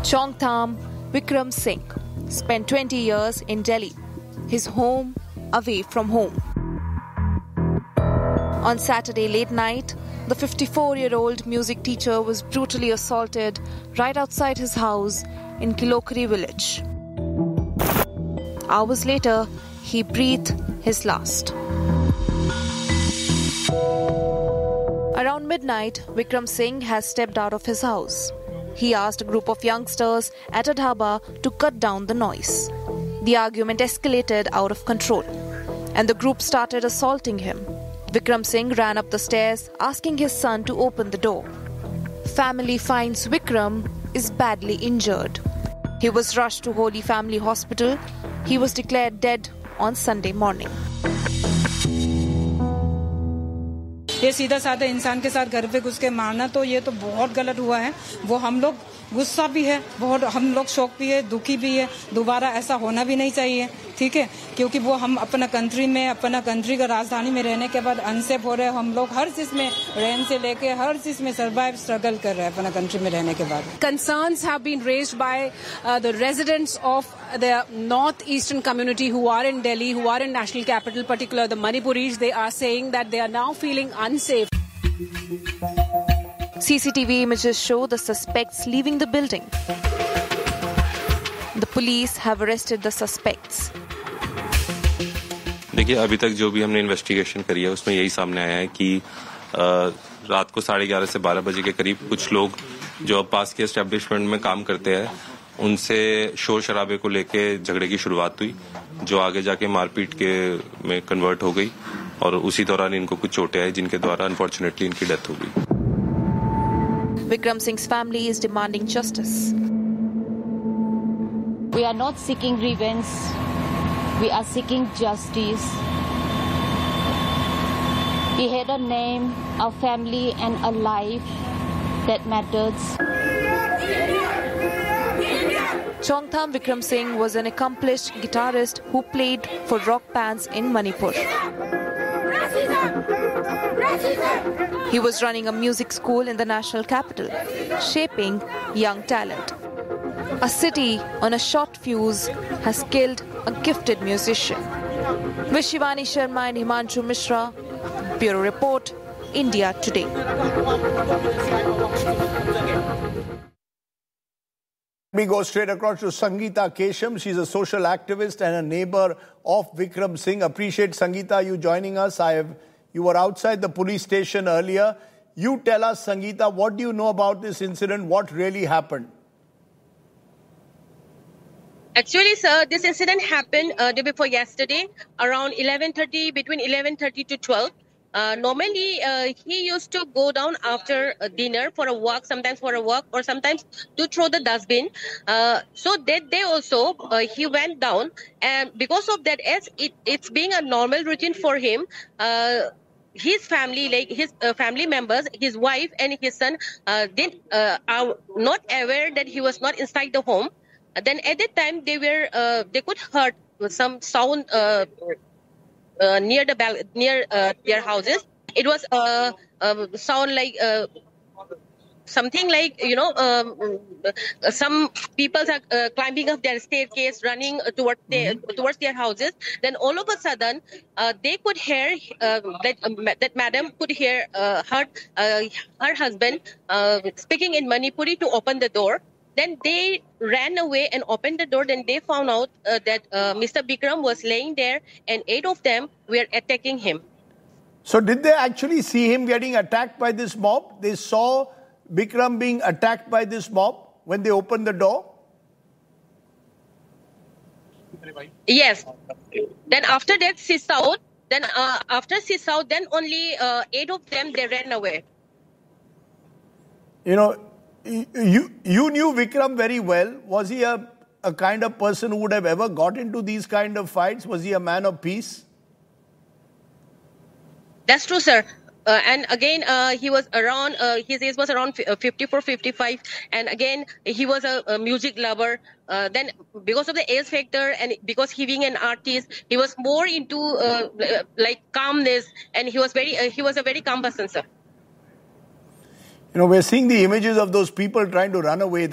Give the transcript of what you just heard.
Chongtham Vikram Singh spent 20 years in Delhi, his home away from home. On Saturday late night, the 54-year-old music teacher was brutally assaulted right outside his house in Kilokri village. Hours later, he breathed his last. Around midnight, Vikram Singh has stepped out of his house. He asked a group of youngsters at a dhaba to cut down the noise. The argument escalated out of control, and the group started assaulting him. Vikram Singh ran up the stairs, asking his son to open the door. Family finds Vikram is badly injured. He was rushed to Holy Family Hospital. He was declared dead on Sunday morning. ये सीधा साधा इंसान के साथ घर पे घुस के मारना तो ये तो बहुत गलत हुआ है। वो हम लोग गुस्सा भी है, बहुत हम लोग शौक भी है, दुखी भी है। दोबारा ऐसा होना भी नहीं चाहिए, ठीक है? क्योंकि वो हम अपना कंट्री का राजधानी में रहने के बाद अनसेफ हो रहे हैं। हम लोग हर चीज में रहने से लेके हर चीज में स्ट्रगल कर रहे हैं अपना कंट्री में रहने के बाद। Concerns have been raised by the residents of the northeastern community who are in Delhi, who are in national capital, particularly the Manipuris. They are saying that they are now feeling unsafe. CCTV images show the suspects leaving the building. The police have arrested the suspects. देखिए, अभी तक जो भी हमने investigation करी है उसमें यही सामने आया है कि रात को 11:30 से 12 बजे के करीब कुछ लोग जो पास के एस्टेब्लिशमेंट में काम करते हैं उनसे शोर शराबे को लेके झगड़े की शुरुआत हुई, जो आगे जाके मारपीट के में कन्वर्ट हो गई और उसी दौरान इनको कुछ चोटें आई जिनके द्वारा अनफॉर्चुनेटली इनकी डेथ हो गई। Vikram Singh's family is demanding justice. We are not seeking revenge. We are seeking justice. He had a name, a family, and a life that matters. Chongtham Vikram Singh was an accomplished guitarist who played for rock bands in Manipur. He was running a music school in the national capital, shaping young talent. A city on a short fuse has killed a gifted musician. With Shivani Sharma and Himanshu Mishra, Bureau Report, India Today. We go straight across to Sangeeta Kesham. She's a social activist and a neighbor of Vikram Singh. Appreciate, Sangeeta, you joining us. You were outside the police station earlier. You tell us, Sangeeta, what do you know about this incident? What really happened? Actually, sir, this incident happened day before yesterday, around 11:30, between 11:30 to 12. Normally, he used to go down after dinner for a walk, sometimes for a walk or sometimes to throw the dustbin. So that day also, he went down, and because of that, as it's being a normal routine for him, his family, like his family members, his wife and his son, are not aware that he was not inside the home. Then at that time, they could heard some sound near their houses. It was sound like something like, some people are climbing up their staircase, running towards their houses. Then all of a sudden, they could hear that madam could hear her husband speaking in Manipuri to open the door. Then they ran away and opened the door. Then they found out that Mr. Bikram was laying there and 8 of them were attacking him. So did they actually see him getting attacked by this mob? They saw Bikram being attacked by this mob when they opened the door? Yes. Then after that, she saw. Then after she saw, then only 8 of them, they ran away. You knew Vikram very well. Was he a kind of person who would have ever got into these kind of fights? Was he a man of peace? That's true, sir. And again, he was around, his age was around 54, 55. And again, he was a music lover. Then because of the age factor and because he being an artist, he was more into like calmness. And he was a very calm person, sir. We're seeing the images of those people trying to run away.